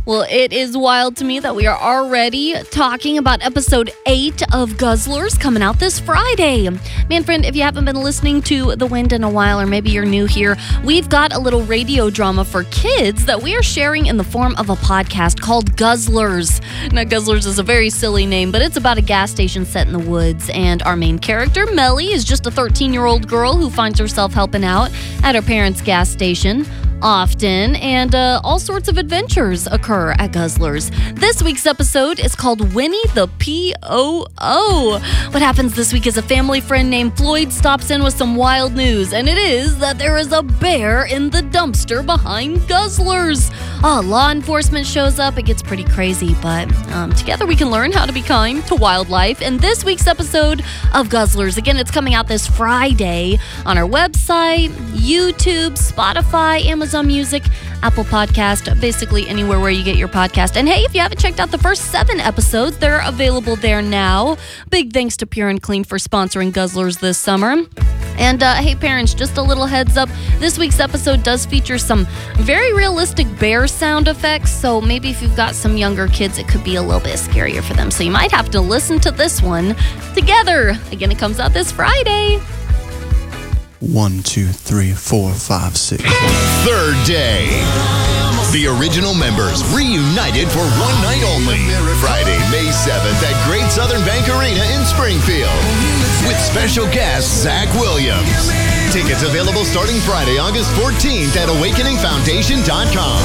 Well, it is wild to me that we are already talking about episode 8 of Guzzlers coming out this Friday. Man, friend, if you haven't been listening to The Wind in a while, or maybe you're new here, we've got a little radio drama for kids that we are sharing in the form of a podcast called Guzzlers. Now, Guzzlers is a very silly name, but it's about a gas station set in the woods, and our main character, Melly, is just a 13-year-old girl who finds herself helping out at her parents' gas station often, and all sorts of adventures occur at Guzzlers. This week's episode is called Winnie the P.O.O. What happens this week is a family friend named Floyd stops in with some wild news, and it is that there is a bear in the dumpster behind Guzzlers. Law enforcement shows up. It gets pretty crazy, but together we can learn how to be kind to wildlife. And this week's episode of Guzzlers, again, it's coming out this Friday on our website, YouTube, Spotify, Amazon Music, Apple Podcast, basically anywhere where you get your podcast. And hey, if you haven't checked out the first 7 episodes, they're available there now. Big thanks to Pure and Clean for sponsoring Guzzlers this summer. And hey, parents, just a little heads up. This week's episode does feature some very realistic bear sound effects, so maybe if you've got some younger kids, it could be a little bit scarier for them. So you might have to listen to this one together. Again, it comes out this Friday. 1, 2, 3, 4, 5, 6. Third day. The original members reunited for one night only. Friday, May 7th at Great Southern Bank Arena in Springfield. With special guest Zach Williams. Tickets available starting Friday, August 14th at awakeningfoundation.com.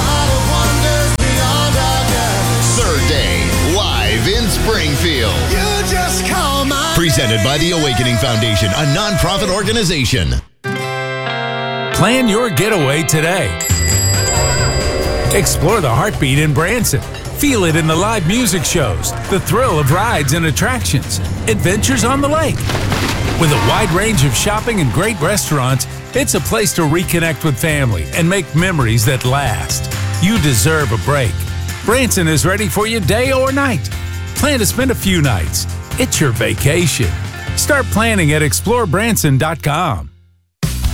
Third day, live in Springfield. Presented by the Awakening Foundation, a nonprofit organization. Plan your getaway today. Explore the heartbeat in Branson. Feel it in the live music shows, the thrill of rides and attractions, adventures on the lake. With a wide range of shopping and great restaurants, it's a place to reconnect with family and make memories that last. You deserve a break. Branson is ready for you day or night. Plan to spend a few nights. It's your vacation. Start planning at explorebranson.com.